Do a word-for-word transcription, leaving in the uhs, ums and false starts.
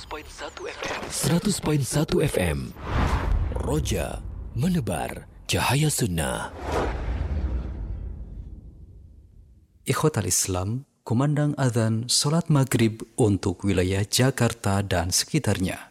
seratus perpuluhan satu F M. Roja menebar cahaya sunnah. Ikhwatal Islam, kumandang azan solat maghrib untuk wilayah Jakarta dan sekitarnya.